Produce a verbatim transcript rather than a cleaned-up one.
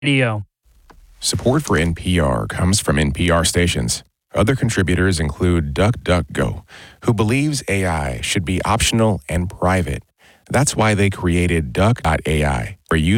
Radio. Support for N P R comes from N P R stations. Other contributors include DuckDuckGo, who believes A I should be optional and private. That's why they created Duck dot A I, for use